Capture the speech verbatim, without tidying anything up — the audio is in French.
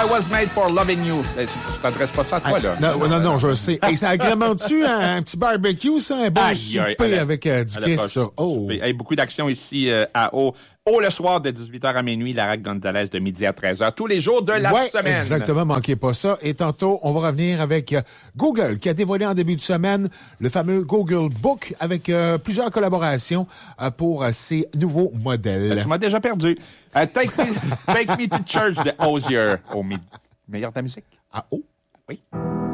I was made for loving you. Ben, je t'adresse pas ça à toi, Ah, là. non, non, non, je sais. Et ça agrémente-tu un, un petit barbecue, ça? Un bon Aïe, souper aïe, avec euh, du à la kiss prochaine. sur O. Hey, beaucoup d'action ici euh, à O. O le soir de dix-huit heures à minuit, la Rac Gonzalez de midi à treize heures, tous les jours de la ouais, semaine. Exactement, manquez pas ça. Et tantôt, on va revenir avec euh, Google, qui a dévoilé en début de semaine le fameux Google Book avec euh, plusieurs collaborations euh, pour euh, ses nouveaux modèles. Ben, tu m'as déjà perdu. Euh, take, me, take Me to Church de Hozier. Oh, mais meilleur de la musique. Ah, oh? Oui.